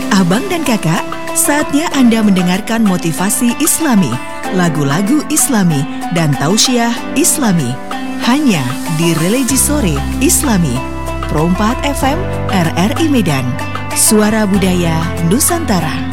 Abang dan kakak, saatnya Anda mendengarkan motivasi Islami, lagu-lagu Islami, dan tausiah Islami. Hanya di Religi Sore Islami, Pro 4 FM RRI Medan, Suara Budaya Nusantara.